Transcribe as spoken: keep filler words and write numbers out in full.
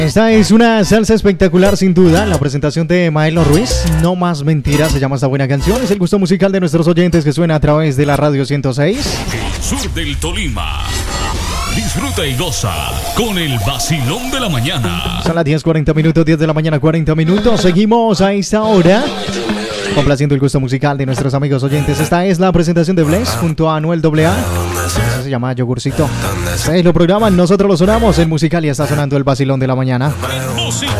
Esta es una salsa espectacular sin duda, la presentación de Maelo Ruiz, No Más Mentiras, se llama esta buena canción, es el gusto musical de nuestros oyentes que suena a través de la radio ciento seis. El sur del Tolima. Disfruta y goza con el vacilón de la mañana. Son las diez cuarenta minutos, diez de la mañana cuarenta minutos, seguimos a esta hora complaciendo el gusto musical de nuestros amigos oyentes. Esta es la presentación de Blaze junto a Anuel doble A. Eso se llama Yogurcito. Ustedes lo programan, nosotros lo sonamos. El musical ya está sonando el vacilón de la mañana. Música